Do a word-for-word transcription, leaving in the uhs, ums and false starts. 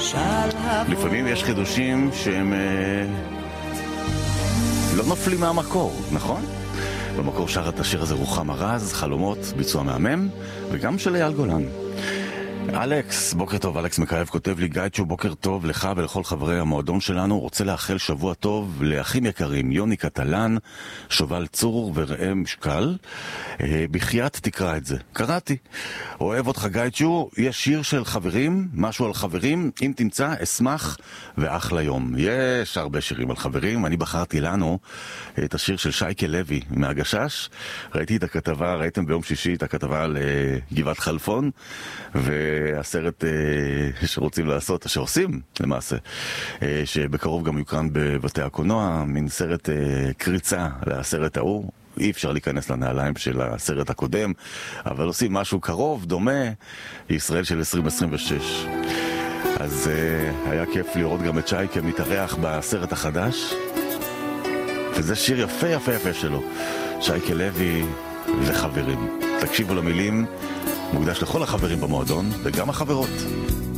לפעמים יש חידושים שהם אה, לא נופלים מהמקור, נכון? במקור שר את השיר הזה רוחמה רז, חלומות, ביצוע מהמם, וגם של אייל גולן. אלכס, בוקר טוב, אלכס מקייב כותב לי, גייצ'ו, בוקר טוב לך ולכל חברי המועדון שלנו, רוצה לאחל שבוע טוב לאחים יקרים, יוני קטלן, שובל צור וראם שקל, אה, בחייאת תקרא את זה. קראתי. אוהב אותך גייצ'ו, יש שיר של חברים, משהו על חברים, אם תמצא, אשמח ואחלה יום. יש הרבה שירים על חברים, אני בחרתי לנו את השיר של שייקה לוי מהגשש, ראיתי את הכתבה, ראיתם ביום שישי את הכתבה על אה, גבעת חלפון, ו... הסרט אה, שרוצים לעשות, שעושים למעשה, אה, שבקרוב גם יוקרן בבתי הקולנוע, מין סרט אה, קריצה לסרט ההוא. אי אפשר להיכנס לנעליים של הסרט הקודם, אבל עושים משהו קרוב, דומה, ישראל של עשרים עשרים ושש. אז אה, היה כיף לראות גם את שייקה מתארח בסרט החדש, וזה שיר יפה יפה יפה שלו, שייקה לוי וחברים. תקשיבו למילים, מוקדש לכל החברים במועדון וגם החברות.